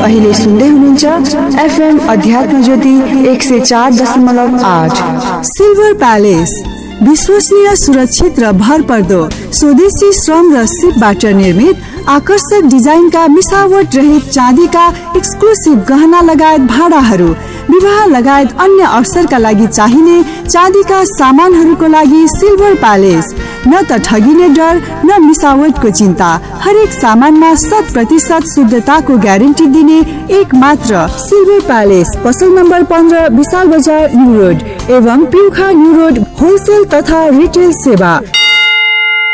अहिले सुन्दै हुनुहुन्छ एफएम अध्यात्म ज्योति 104.8। सिल्भर प्यालेस विश्वसनीय, सुरक्षित र भरपर्दो स्वदेशी श्रम र सिपबाट निर्मित आकर्षक डिजाइनका मिसावट रहित चाँदीका एक्सक्लुसिभ गहना लगायत भाडाहरू, विवाह लगायत अन्य अवसरका लागि चाहिने चाँदीका सामानहरूको लागि सिल्भर प्यालेस। न त ठगिने डर न मिसावटको चिन्ता, हरेक सामानमा 100% शुद्धताको ग्यारेन्टी दिने एक मात्र सिल्भर प्यालेस। पसल नम्बर 15 विशाल बजार न्यू रोड एवं पिउखा न्यू रोड। होलसेल तथा रिटेल सेवा